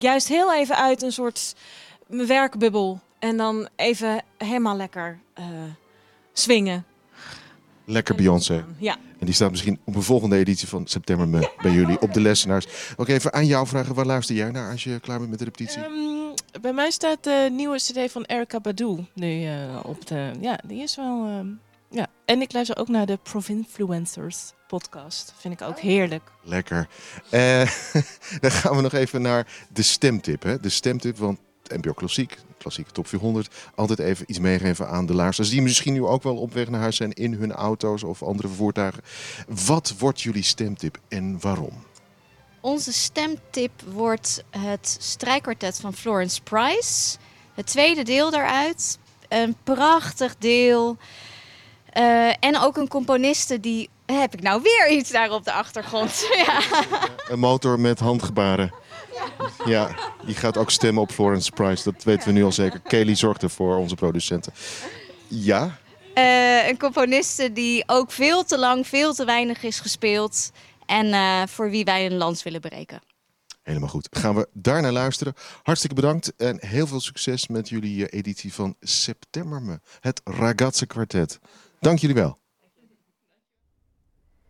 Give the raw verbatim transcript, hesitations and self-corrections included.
juist heel even uit een soort werkbubbel. En dan even helemaal lekker uh, swingen. Lekker Beyoncé. Ja. En die staat misschien op een volgende editie van September Me bij jullie op de lessenaars. Ook even aan jou vragen, waar luister jij naar als je klaar bent met de repetitie? Um, bij mij staat de nieuwe cd van Erykah Badu nu uh, op de... Ja, die is wel... Um, ja. En ik luister ook naar de Provinfluencers podcast. Vind ik ook heerlijk. Lekker. Uh, dan gaan we nog even naar de stemtip. Hè? De stemtip, want N P O Klassiek, klassieke top vierhonderd, altijd even iets meegeven aan de luisteraars die misschien nu ook wel op weg naar huis zijn in hun auto's of andere voertuigen. Wat wordt jullie stemtip en waarom? Onze stemtip wordt het strijkkwartet van Florence Price. Het tweede deel daaruit. Een prachtig deel. Uh, en ook een componiste die... Heb ik nou weer iets daar op de achtergrond? Ja. Een motor met handgebaren. Ja, die gaat ook stemmen op Florence Price. Dat weten we nu al zeker. Kelly zorgt ervoor, onze producenten. Ja? Uh, een componiste die ook veel te lang, veel te weinig is gespeeld. En uh, voor wie wij een lans willen breken. Helemaal goed. Gaan we daar naar luisteren. Hartstikke bedankt en heel veel succes met jullie editie van September Me. Het Ragazze Kwartet. Dank jullie wel.